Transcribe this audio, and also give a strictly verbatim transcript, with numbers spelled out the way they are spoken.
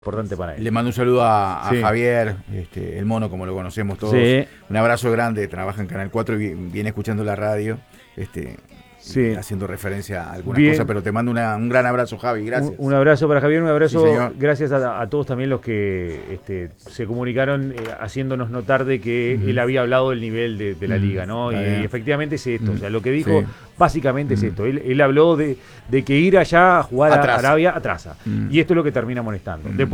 Importante para él. Le mando un saludo a, a sí. Javier, este, el mono, como lo conocemos todos. Sí. Un abrazo grande, trabaja en Canal cuatro y viene escuchando la radio, este, sí. haciendo referencia a algunas Bien. cosas, pero te mando una, un gran abrazo, Javi, gracias. Un, un abrazo para Javier, un abrazo, sí, gracias a, a todos también los que este, se comunicaron eh, haciéndonos notar de que uh-huh. él había hablado del nivel de, de la uh-huh. liga, ¿no? Y, y efectivamente es esto, uh-huh. o sea, lo que dijo sí. básicamente uh-huh. es esto, él, él habló de, de que ir allá a jugar atrasa. a Arabia atrasa, uh-huh. y esto es lo que termina molestando. Uh-huh. Después